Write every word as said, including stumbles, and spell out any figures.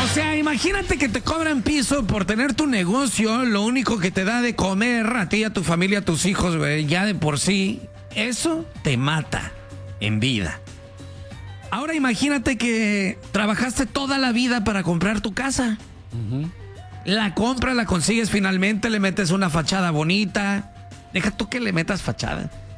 sea, imagínate que te cobran piso por tener tu negocio, lo único que te da de comer a ti, a tu familia, a tus hijos, güey, ya de por sí, eso te mata en vida. Ahora imagínate que trabajaste toda la vida para comprar tu casa. Uh-huh. La compra, la consigues finalmente, le metes una fachada bonita. Deja tú que le metas fachada.